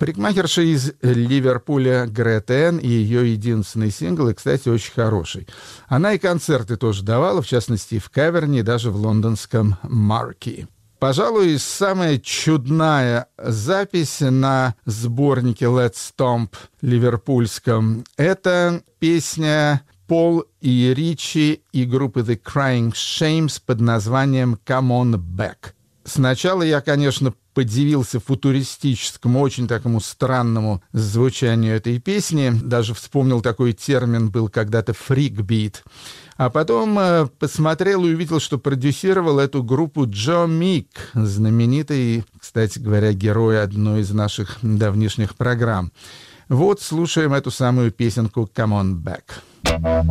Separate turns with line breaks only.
Парикмахерша из Ливерпуля Грета Энн и ее единственный сингл, и, кстати, очень хороший. Она и концерты тоже давала, в частности, в Каверне и даже в лондонском Марки. Пожалуй, самая чудная запись на сборнике Let's Stomp ливерпульском — это песня Пол и Ричи и группы The Crying Shames под названием «Come on Back». Сначала я, конечно, подивился футуристическому, очень такому странному звучанию этой песни. Даже вспомнил, такой термин был когда-то «фрикбит». А потом посмотрел и увидел, что продюсировал эту группу Джо Мик, знаменитый, кстати говоря, герой одной из наших давнишних программ. Вот слушаем эту самую песенку «Come on Back».